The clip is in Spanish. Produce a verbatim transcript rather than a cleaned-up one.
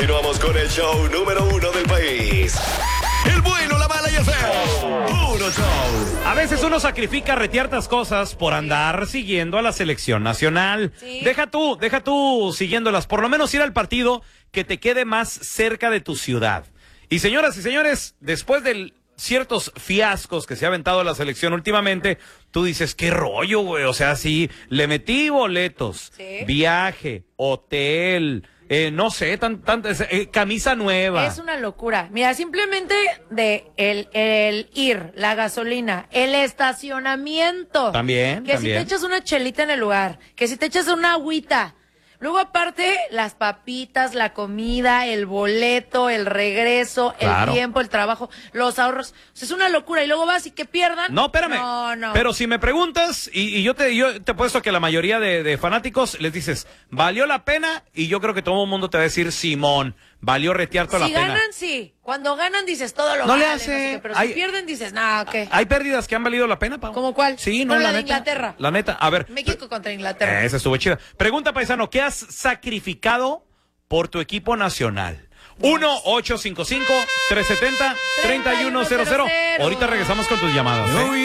Continuamos con el show número uno del país. El bueno, la mala y el feo. Puro show. A veces uno sacrifica retiertas cosas por andar siguiendo a la selección nacional. Sí. Deja tú, deja tú siguiéndolas. Por lo menos ir al partido que te quede más cerca de tu ciudad. Y señoras y señores, después de ciertos fiascos que se ha aventado la selección últimamente, tú dices, qué rollo, güey. O sea, sí, le metí boletos, Sí. viaje, hotel, eh, no sé, tan, tan, eh, camisa nueva. Es una locura. Mira, simplemente de el, el ir, la gasolina, el estacionamiento. También, Que también. si te echas una chelita en el lugar, que si te echas una agüita. Luego aparte, las papitas, la comida, el boleto, el regreso, Claro. el tiempo, el trabajo, los ahorros. O sea, es una locura. Y luego vas y que pierdan. No, espérame. No, no. Pero si me preguntas, y, y yo te yo te puesto que la mayoría de, de fanáticos les dices, ¿valió la pena? Y yo creo que todo el mundo te va a decir, Simón, valió retear toda Si la pena. ganan, sí. Cuando ganan dices todo lo No le vale, hace. sé qué, pero Hay- si pierden dices, no, ¿qué? ¿Hay pérdidas que han valido la pena, Pau? ¿Cómo cuál? Sí, no, Bueno, la, la de neta. Inglaterra. La neta, a ver. México contra Inglaterra. Esa estuvo chida. Pregunta, paisano, ¿qué has sacrificado por tu equipo nacional? uno ocho cinco cinco, tres siete cero, tres uno cero cero. Ahorita regresamos con tus llamadas, ¿eh?